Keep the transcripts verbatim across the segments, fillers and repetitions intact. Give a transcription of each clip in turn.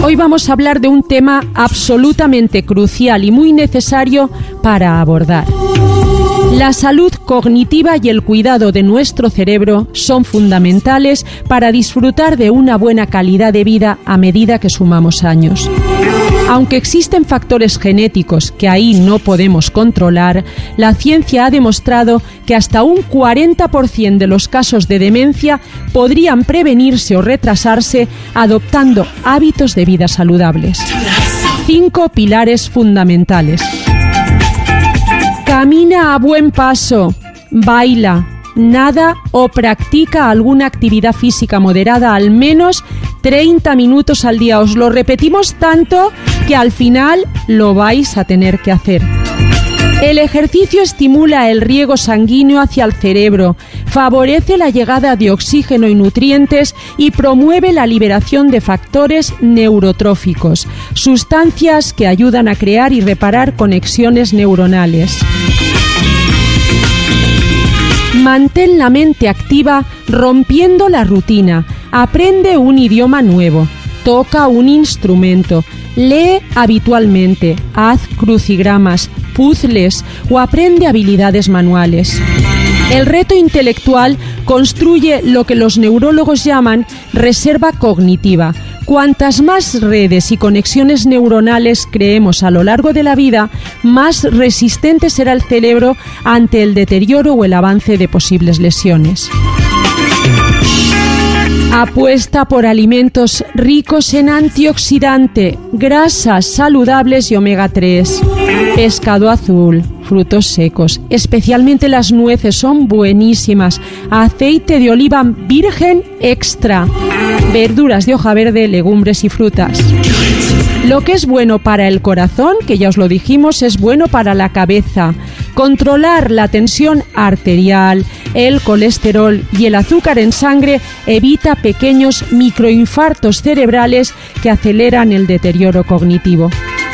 Hoy vamos a hablar de un tema absolutamente crucial y muy necesario para abordar. La salud cognitiva y el cuidado de nuestro cerebro son fundamentales para disfrutar de una buena calidad de vida a medida que sumamos años. Aunque existen factores genéticos que ahí no podemos controlar, la ciencia ha demostrado que hasta un cuarenta por ciento de los casos de demencia podrían prevenirse o retrasarse adoptando hábitos de vida saludables. Cinco pilares fundamentales. Camina a buen paso, baila, nada o practica alguna actividad física moderada al menos treinta minutos al día. Os lo repetimos tanto que al final lo vais a tener que hacer. El ejercicio estimula el riego sanguíneo hacia el cerebro, favorece la llegada de oxígeno y nutrientes y promueve la liberación de factores neurotróficos, sustancias que ayudan a crear y reparar conexiones neuronales. Mantén la mente activa rompiendo la rutina. Aprende un idioma nuevo. Toca un instrumento. Lee habitualmente. Haz crucigramas, puzzles o aprende habilidades manuales. El reto intelectual construye lo que los neurólogos llaman reserva cognitiva. Cuantas más redes y conexiones neuronales creemos a lo largo de la vida, más resistente será el cerebro ante el deterioro o el avance de posibles lesiones. Apuesta por alimentos ricos en antioxidante, grasas saludables y omega tres, pescado azul, frutos secos, especialmente las nueces son buenísimas, aceite de oliva virgen extra, verduras de hoja verde, legumbres y frutas. Lo que es bueno para el corazón, que ya os lo dijimos, es bueno para la cabeza. Controlar la tensión arterial, el colesterol y el azúcar en sangre evita pequeños microinfartos cerebrales que aceleran el deterioro cognitivo.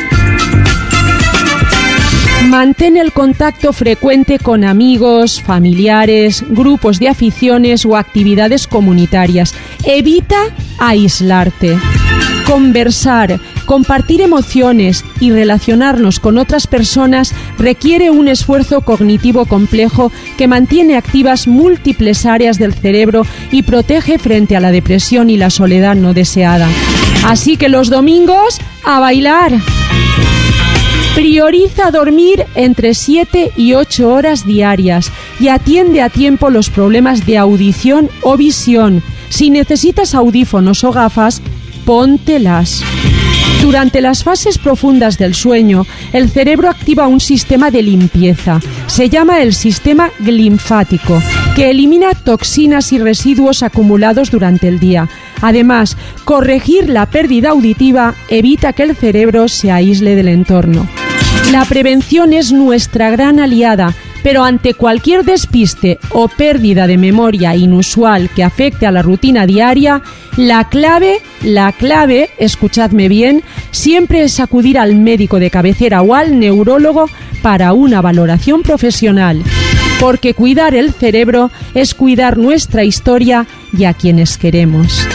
Mantén el contacto frecuente con amigos, familiares, grupos de aficiones o actividades comunitarias. Evita aislarte. Conversar, compartir emociones y relacionarnos con otras personas requiere un esfuerzo cognitivo complejo que mantiene activas múltiples áreas del cerebro y protege frente a la depresión y la soledad no deseada. Así que los domingos, a bailar. Prioriza dormir entre siete y ocho horas diarias y atiende a tiempo los problemas de audición o visión. Si necesitas audífonos o gafas, póntelas. Durante las fases profundas del sueño, el cerebro activa un sistema de limpieza. Se llama el sistema linfático, que elimina toxinas y residuos acumulados durante el día. Además, corregir la pérdida auditiva evita que el cerebro se aísle del entorno. La prevención es nuestra gran aliada, pero ante cualquier despiste o pérdida de memoria inusual que afecte a la rutina diaria, la clave, la clave, escuchadme bien, siempre es acudir al médico de cabecera o al neurólogo para una valoración profesional. Porque cuidar el cerebro es cuidar nuestra historia y a quienes queremos.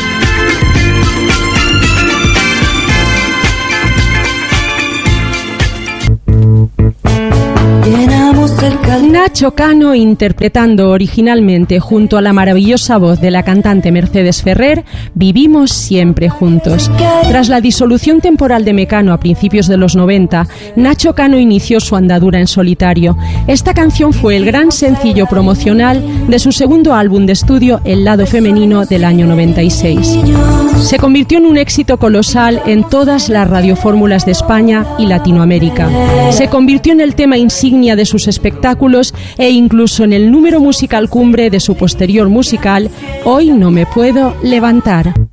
Nacho Cano interpretando originalmente junto a la maravillosa voz de la cantante Mercedes Ferrer, Vivimos siempre juntos. Tras la disolución temporal de Mecano a principios de los noventa, Nacho Cano inició su andadura en solitario. Esta canción fue el gran sencillo promocional de su segundo álbum de estudio, El lado femenino, del año noventa y seis. Se convirtió en un éxito colosal en todas las radiofórmulas de España y Latinoamérica. Se convirtió en el tema insignia de sus espectáculos e incluso en el número musical cumbre de su posterior musical Hoy no me puedo levantar.